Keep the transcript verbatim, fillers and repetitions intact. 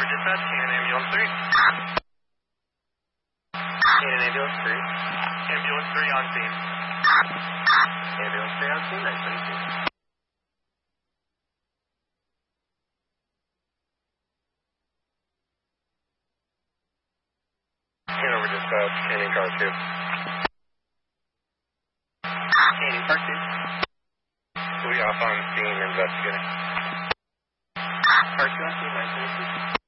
Hanover Dispatch, Cannon Ambulance three. Cannon Ambulance three. Ambulance three on scene. Ambulance three on scene, nine twenty-two. Hanover Dispatch, Cannon Car two. Cannon Car two. We off on scene investigating. Car two on scene, nine twenty-two.